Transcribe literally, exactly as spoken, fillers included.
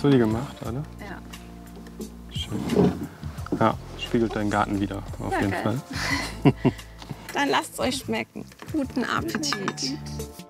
Hast du die gemacht, oder? Ja. Schön. Ja, spiegelt deinen Garten wieder, auf Ja, jeden geil. Fall. Dann lasst es euch schmecken. Guten Appetit.